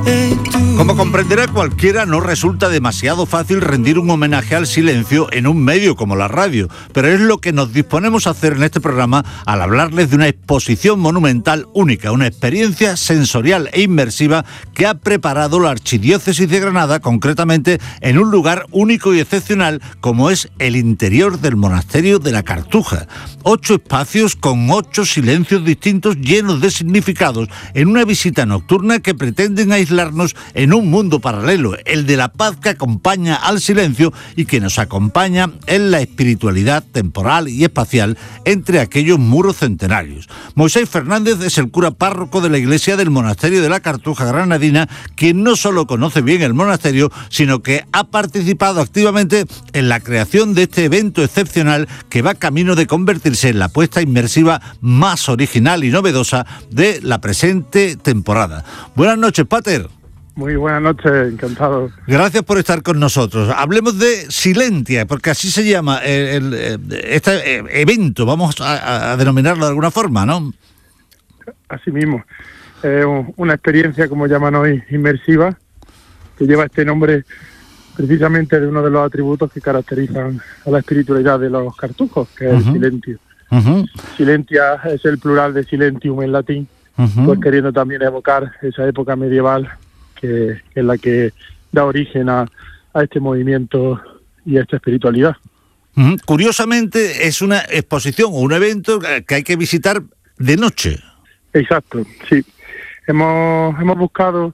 Como comprenderá cualquiera, no resulta demasiado fácil rendir un homenaje al silencio en un medio como la radio, pero es lo que nos disponemos a hacer en este programa al hablarles de una exposición monumental única, una experiencia sensorial e inmersiva que ha preparado la Archidiócesis de Granada, concretamente en un lugar único y excepcional como es el interior del monasterio de la Cartuja. 8 espacios con 8 silencios distintos llenos de significados en una visita nocturna que pretenden aislarnos en un mundo paralelo, el de la paz que acompaña al silencio y que nos acompaña en la espiritualidad temporal y espacial entre aquellos muros centenarios. Moisés Fernández es el cura párroco de la iglesia del monasterio de la Cartuja granadina, quien no solo conoce bien el monasterio, sino que ha participado activamente en la creación de este evento excepcional que va camino de convertirse en la apuesta inmersiva más original y novedosa de la presente temporada. Buenas noches, Pater. Muy buenas noches, encantado. Gracias por estar con nosotros. Hablemos de Silentia, porque así se llama este evento, vamos a denominarlo de alguna forma, ¿no? Así mismo. Una experiencia, como llaman hoy, inmersiva, que lleva este nombre precisamente de uno de los atributos que caracterizan a la espiritualidad de los cartujos, que es el silentio. Silentia es el plural de silentium en latín, pues queriendo también evocar esa época medieval que es la que da origen a este movimiento y a esta espiritualidad. Curiosamente es una exposición o un evento que hay que visitar de noche. Exacto, sí. Hemos buscado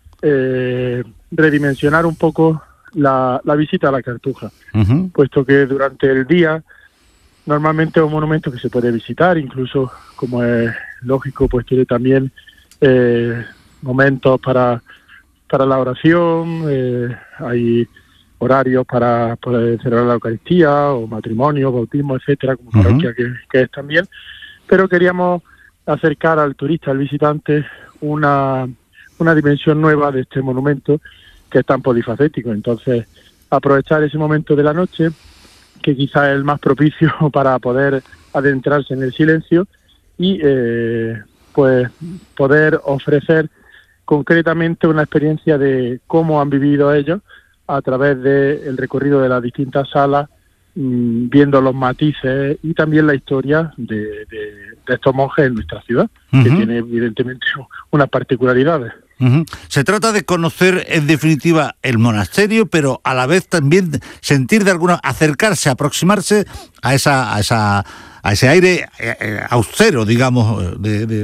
redimensionar un poco la visita a la Cartuja, puesto que durante el día normalmente es un monumento que se puede visitar, incluso, como es lógico, pues tiene también momentos para la oración, hay horarios para poder celebrar la Eucaristía o matrimonio, bautismo, etcétera, como parroquia que es también, pero queríamos acercar al turista, al visitante, una dimensión nueva de este monumento que es tan polifacético. Entonces, aprovechar ese momento de la noche, que quizá es el más propicio para poder adentrarse en el silencio y pues poder ofrecer concretamente una experiencia de cómo han vivido ellos a través del recorrido de las distintas salas, viendo los matices y también la historia de estos monjes en nuestra ciudad, que tiene evidentemente unas particularidades. Se trata de conocer en definitiva el monasterio, pero a la vez también sentir de alguna, acercarse, aproximarse a ese aire austero, digamos,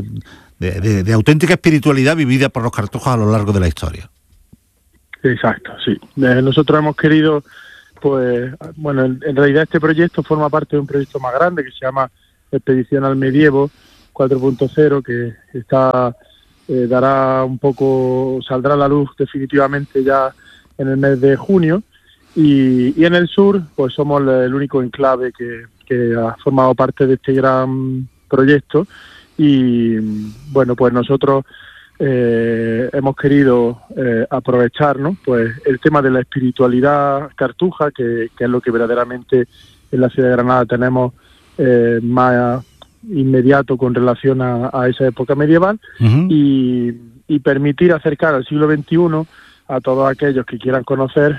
de auténtica espiritualidad vivida por los cartujos a lo largo de la historia. Exacto, sí. Nosotros hemos querido, pues, bueno, en realidad este proyecto forma parte de un proyecto más grande que se llama Expedición al Medievo 4.0, que está dará un poco, saldrá a la luz definitivamente ya en el mes de junio, y en el sur pues somos el único enclave que ha formado parte de este gran proyecto. Y bueno, pues nosotros hemos querido aprovechar, ¿no?, pues el tema de la espiritualidad cartuja, que es lo que verdaderamente en la ciudad de Granada tenemos más inmediato con relación a esa época medieval, y permitir acercar al siglo XXI a todos aquellos que quieran conocer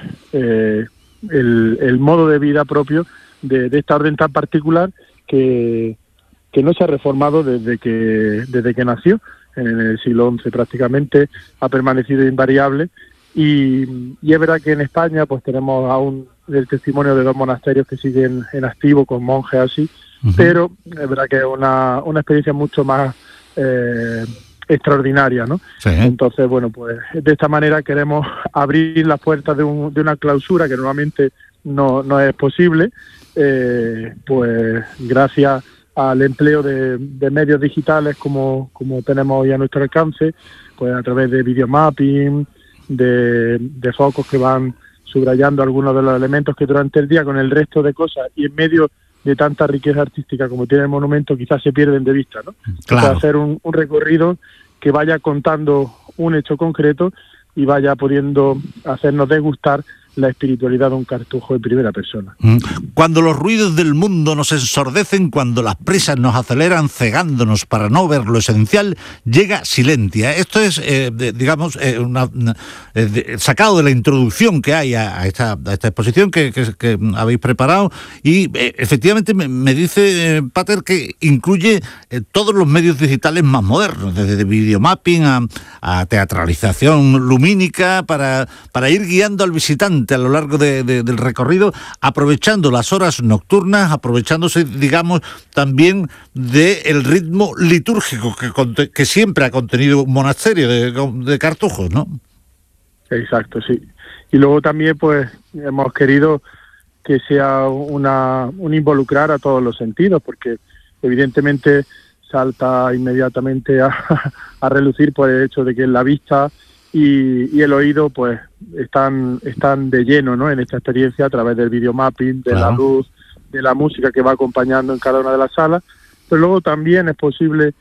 el modo de vida propio de esta orden tan particular que no se ha reformado desde que nació en el siglo XI, prácticamente ha permanecido invariable, y es verdad que en España pues tenemos aún el testimonio de 2 monasterios que siguen en activo con monjes así, pero es verdad que es una experiencia mucho más extraordinaria, ¿no? Sí. Entonces, bueno, pues de esta manera queremos abrir las puertas de una clausura que normalmente no es posible, pues gracias al empleo de medios digitales como tenemos hoy a nuestro alcance, pues a través de videomapping, de focos que van subrayando algunos de los elementos que durante el día, con el resto de cosas y en medio de tanta riqueza artística como tiene el monumento, quizás se pierden de vista, ¿no? Claro. Para hacer un recorrido que vaya contando un hecho concreto y vaya pudiendo hacernos degustar la espiritualidad de un cartujo en primera persona. Cuando los ruidos del mundo nos ensordecen, cuando las prisas nos aceleran cegándonos para no ver lo esencial, llega Silentia. Esto es, digamos, sacado de la introducción que hay a esta exposición que habéis preparado, y efectivamente me dice Pater que incluye todos los medios digitales más modernos, desde videomapping a teatralización lumínica, para ir guiando al visitante a lo largo del recorrido, aprovechando las horas nocturnas, aprovechándose, digamos, también del ritmo litúrgico que siempre ha contenido un monasterio de cartujos, ¿no? Exacto, sí. Y luego también, pues, hemos querido que sea un involucrar a todos los sentidos, porque evidentemente salta inmediatamente a relucir por el hecho de que la vista y el oído pues están de lleno, ¿no?, en esta experiencia a través del videomapping, de la luz, de la música que va acompañando en cada una de las salas. Pero luego también es posible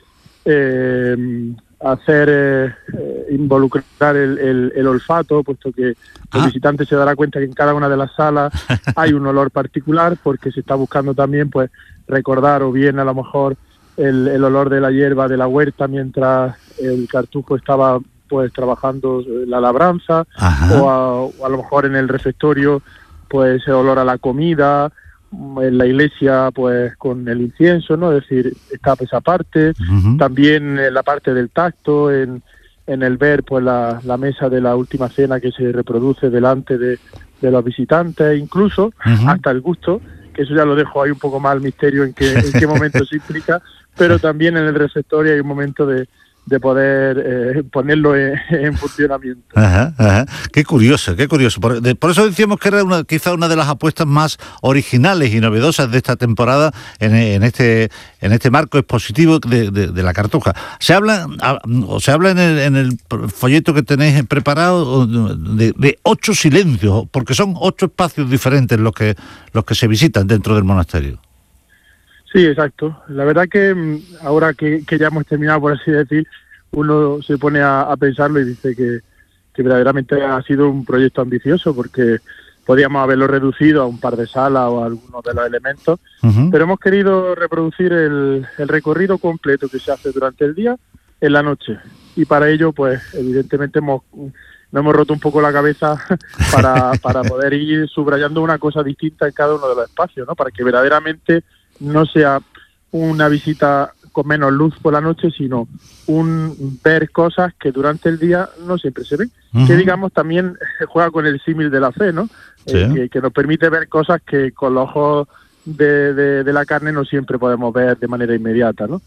involucrar el olfato, puesto que el visitante se dará cuenta que en cada una de las salas hay un olor particular, porque se está buscando también pues recordar, o bien a lo mejor el olor de la hierba de la huerta mientras el cartujo estaba pues trabajando la labranza, o a lo mejor en el refectorio pues el olor a la comida, en la iglesia pues con el incienso, ¿no? Es decir, está esa parte, también en la parte del tacto, en el ver pues la mesa de la última cena que se reproduce delante de los visitantes, incluso hasta el gusto, que eso ya lo dejo ahí un poco más al misterio en qué momento se implica, pero también en el refectorio hay un momento de poder ponerlo en funcionamiento. Qué curioso. Por eso decíamos que era quizá una de las apuestas más originales y novedosas de esta temporada en este marco expositivo de la Cartuja. Se habla en el folleto que tenéis preparado de 8 silencios, porque son 8 espacios diferentes los que se visitan dentro del monasterio. Sí, exacto. La verdad que ahora que ya hemos terminado, por así decir, uno se pone a pensarlo y dice que verdaderamente ha sido un proyecto ambicioso, porque podíamos haberlo reducido a un par de salas o a algunos de los elementos, pero hemos querido reproducir el recorrido completo que se hace durante el día en la noche. Y para ello, pues evidentemente nos hemos roto un poco la cabeza para poder ir subrayando una cosa distinta en cada uno de los espacios, ¿no? Para que verdaderamente no sea una visita con menos luz por la noche, sino un ver cosas que durante el día no siempre se ven, que digamos también juega con el símil de la fe, ¿no? Sí. Que nos permite ver cosas que con los ojos de la carne no siempre podemos ver de manera inmediata, ¿no?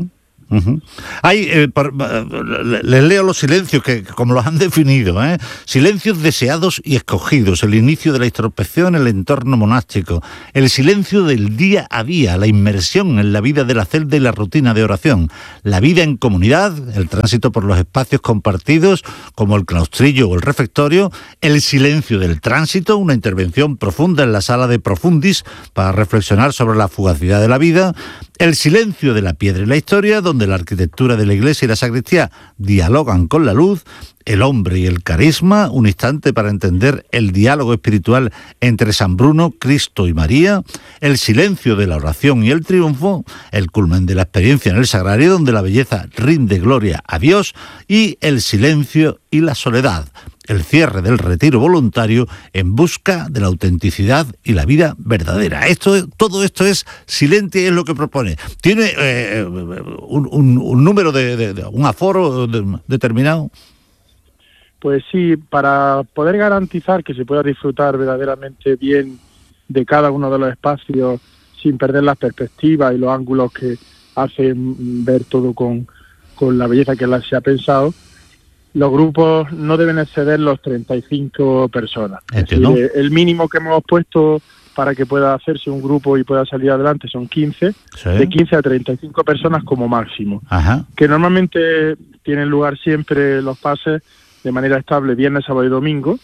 Les leo los silencios que como los han definido, silencios deseados y escogidos, el inicio de la introspección, el entorno monástico, el silencio del día a día, la inmersión en la vida de la celda y la rutina de oración, la vida en comunidad, el tránsito por los espacios compartidos como el claustrillo o el refectorio, el silencio del tránsito, una intervención profunda en la sala de profundis para reflexionar sobre la fugacidad de la vida, el silencio de la piedra y la historia, donde la arquitectura de la iglesia y la sacristía dialogan con la luz, el hombre y el carisma, un instante para entender el diálogo espiritual entre San Bruno, Cristo y María, el silencio de la oración y el triunfo, el culmen de la experiencia en el sagrario, donde la belleza rinde gloria a Dios, y el silencio y la soledad, el cierre del retiro voluntario en busca de la autenticidad y la vida verdadera. Todo esto es Silentia, es lo que propone. ¿Tiene un número un aforo determinado? Pues sí, para poder garantizar que se pueda disfrutar verdaderamente bien de cada uno de los espacios sin perder las perspectivas y los ángulos que hacen ver todo con la belleza que se ha pensado, los grupos no deben exceder los 35 personas. Entiendo. El mínimo que hemos puesto para que pueda hacerse un grupo y pueda salir adelante son 15, sí. De 15 a 35 personas como máximo. Que normalmente tienen lugar siempre los pases de manera estable viernes, sábado y domingo,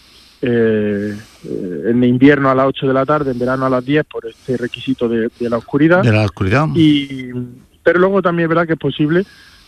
en invierno a las 8 de la tarde, en verano a las 10 por este requisito de la oscuridad. De la oscuridad. Pero luego también es verdad que es posible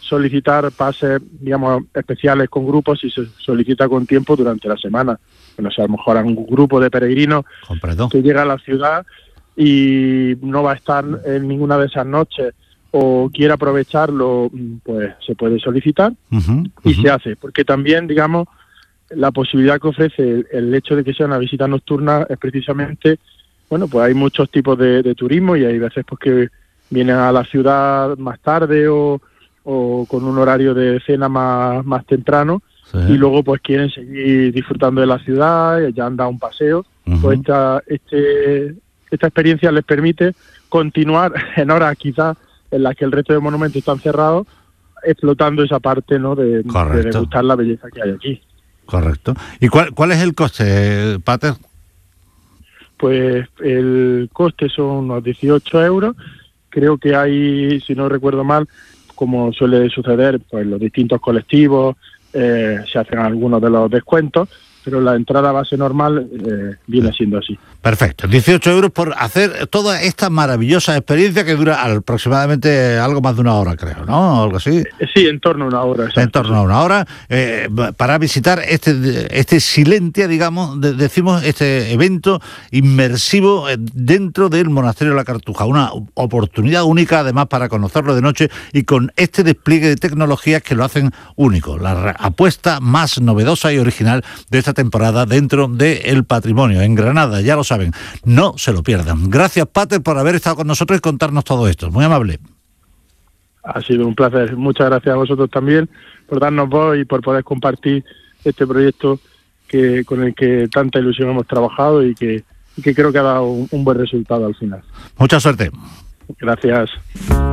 solicitar pases, digamos, especiales con grupos si se solicita con tiempo durante la semana. Bueno, o sea, a lo mejor a un grupo de peregrinos que llega a la ciudad y no va a estar en ninguna de esas noches o quiere aprovecharlo, pues se puede solicitar y se hace. Porque también, digamos, la posibilidad que ofrece el hecho de que sea una visita nocturna es precisamente, bueno, pues hay muchos tipos de turismo y hay veces pues que vienen a la ciudad más tarde o con un horario de cena más temprano, sí, y luego pues quieren seguir disfrutando de la ciudad, ya han dado un paseo. Pues esta experiencia les permite continuar en horas quizás en las que el resto de monumentos están cerrados, explotando esa parte, ¿no?, de degustar la belleza que hay aquí. Correcto. ¿Y cuál es el coste, Pater? Pues el coste son unos 18 euros. Creo que hay, si no recuerdo mal, como suele suceder, pues los distintos colectivos se hacen algunos de los descuentos, pero la entrada base normal viene siendo así. Perfecto, 18 euros por hacer toda esta maravillosa experiencia que dura aproximadamente algo más de una hora, creo, ¿no? Algo así. Sí, en torno a una hora. Exacto, en torno a una hora, para visitar este Silentia, digamos, decimos, este evento inmersivo dentro del Monasterio de la Cartuja. Una oportunidad única, además, para conocerlo de noche y con este despliegue de tecnologías que lo hacen único. La apuesta más novedosa y original de esta temporada dentro del patrimonio en Granada, ya lo saben, no se lo pierdan. Gracias, Pater, por haber estado con nosotros y contarnos todo esto, muy amable. Ha sido un placer, muchas gracias a vosotros también por darnos voz y por poder compartir este proyecto con el que tanta ilusión hemos trabajado y que creo que ha dado un buen resultado al final. Mucha suerte. Gracias.